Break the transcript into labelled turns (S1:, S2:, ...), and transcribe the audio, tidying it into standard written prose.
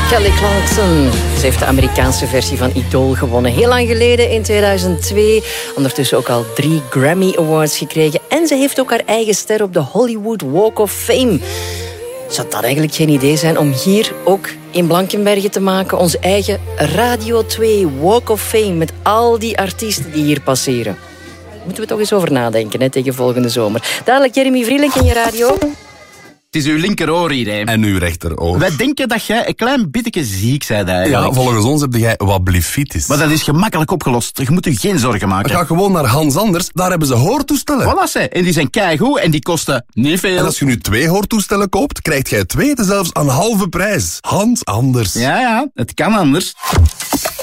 S1: Kelly Clarkson. Ze heeft de Amerikaanse versie van Idol gewonnen. Heel lang geleden, in 2002. Ondertussen ook al 3 Grammy Awards gekregen. En ze heeft ook haar eigen ster op de Hollywood Walk of Fame. Zou dat eigenlijk geen idee zijn om hier ook in Blankenberge te maken? Onze eigen Radio 2 Walk of Fame met al die artiesten die hier passeren. Moeten we toch eens over nadenken, hè, tegen volgende zomer. Dadelijk Jeremy Vrielink in je radio.
S2: Het is uw linkeroor hier, hè.
S3: En uw rechteroor.
S2: Wij denken dat jij een klein beetje ziek bent eigenlijk.
S3: Ja, volgens ons heb jij wat blifitis.
S2: Maar dat is gemakkelijk opgelost. Je moet u geen zorgen maken.
S3: Ga gewoon naar Hans Anders, daar hebben ze hoortoestellen.
S2: Voilà, ze. En die zijn keigoed en die kosten niet veel.
S3: En als je nu 2 hoortoestellen koopt, krijg jij 2 zelfs aan halve prijs. Hans Anders.
S2: Ja, het kan anders.